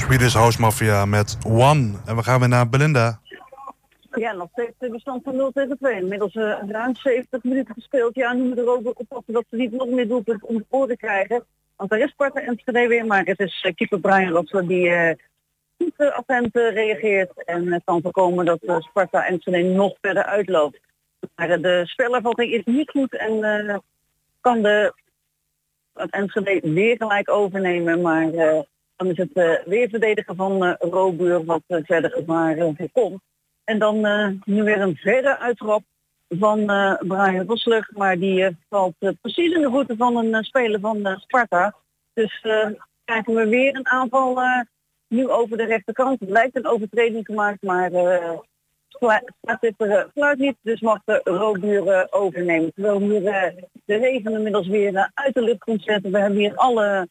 gebied is House Mafia met One. En we gaan weer naar Belinda. Ja, nog steeds de bestand van 0-2. Inmiddels ruim 70 minuten gespeeld. Ja, nu moeten we er ook oppassen dat ze niet nog meer doelpunten om de oren krijgen. Want daar is Sparta Enschede weer, maar het is keeper Brian Rotser die goed attent reageert en kan voorkomen dat Sparta Enschede nog verder uitloopt. Maar de spelervatting is niet goed en kan het Enschede weer gelijk overnemen, maar dan is het weer verdedigen van Robuur wat verder gevaar voorkomt. En dan nu weer een verre uittrap van Brian Rotser, maar die valt precies in de voeten van een speler van Sparta. Dus krijgen we weer een aanval nu over de rechterkant. Het lijkt een overtreding gemaakt, maar fluit niet, dus mag de Robuur overnemen. Terwijl hier de regen inmiddels weer uit de lucht komt zetten. We hebben hier alle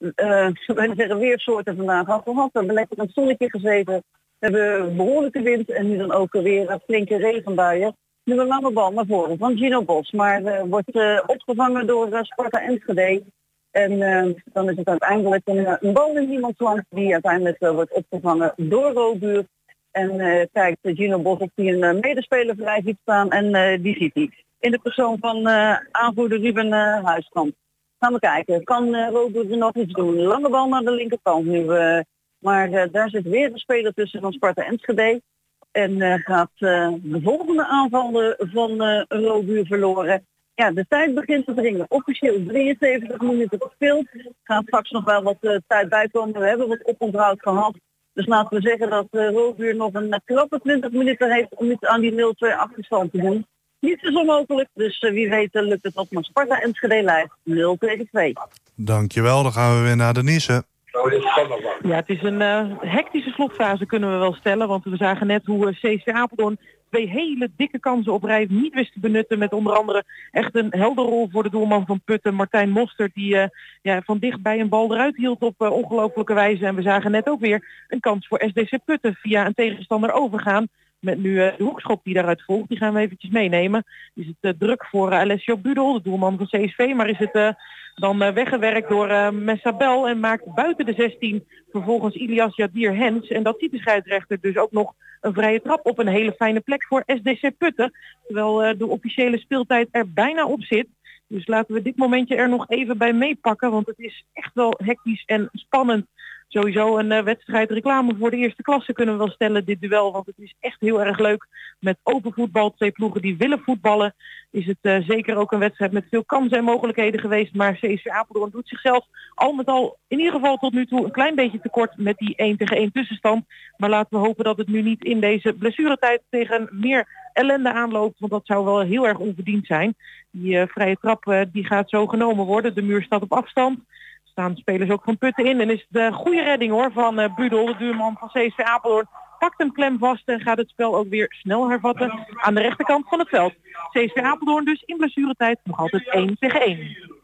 weersoorten vandaag al gehad. We hebben lekker een zonnetje gezeten. We hebben behoorlijke wind en nu dan ook weer flinke regenbuien. Nu een lange bal naar voren van Gino Bos, maar wordt opgevangen door Sparta Enschede. En dan is het uiteindelijk een bal in iemands land die uiteindelijk wordt opgevangen door Robuur. En kijkt Gino Bos of hij een medespeler vrij ziet staan en die ziet hij. In de persoon van aanvoerder Ruben Huiskamp. Gaan we kijken, kan Robuur er nog iets doen? Lange bal naar de linkerkant nu. Maar daar zit weer een speler tussen van Sparta Enschede. En gaat de volgende aanval van Robuur verloren. Ja, de tijd begint te dringen. Officieel 73 minuten gespeeld. Gaat straks nog wel wat tijd bijkomen. We hebben wat oponthoud gehad. Dus laten we zeggen dat Robuur nog een krappe 20 minuten heeft om iets aan die 0-2 achterstand te doen. Niet is onmogelijk, dus wie weet lukt het nog. Maar Sparta Enschede leidt 0-2. Dankjewel, dan gaan we weer naar Denise. Ja, het is een hectische slotfase kunnen we wel stellen. Want we zagen net hoe CSV Apeldoorn 2 hele dikke kansen op rij niet wist te benutten. Met onder andere echt een helder rol voor de doelman van Putten, Martijn Mostert. Die van dichtbij een bal eruit hield op ongelofelijke wijze. En we zagen net ook weer een kans voor SDC Putten via een tegenstander overgaan. Met nu de hoekschop die daaruit volgt. Die gaan we eventjes meenemen. Is het druk voor Alessio Budel, de doelman van CSV. Maar is het dan weggewerkt door Messabel. En maakt buiten de 16 vervolgens Ilias Jadir Hens. En dat ziet de scheidsrechter dus ook nog een vrije trap op een hele fijne plek voor SDC Putten. Terwijl de officiële speeltijd er bijna op zit. Dus laten we dit momentje er nog even bij meepakken. Want het is echt wel hectisch en spannend. Sowieso een wedstrijd reclame voor de eerste klasse kunnen we wel stellen, dit duel. Want het is echt heel erg leuk met open voetbal. 2 ploegen die willen voetballen. Is het zeker ook een wedstrijd met veel kansen en mogelijkheden geweest. Maar CSV Apeldoorn doet zichzelf al met al in ieder geval tot nu toe een klein beetje tekort met die 1-1 tussenstand. Maar laten we hopen dat het nu niet in deze blessuretijd tegen meer ellende aanloopt. Want dat zou wel heel erg onverdiend zijn. Die vrije trap die gaat zo genomen worden. De muur staat op afstand. Staan spelers ook van Putten in. En is het goede redding hoor van Budel, de duurman van CSV Apeldoorn. Pakt hem klem vast en gaat het spel ook weer snel hervatten aan de rechterkant van het veld. CSV Apeldoorn dus in blessuretijd nog altijd 1-1.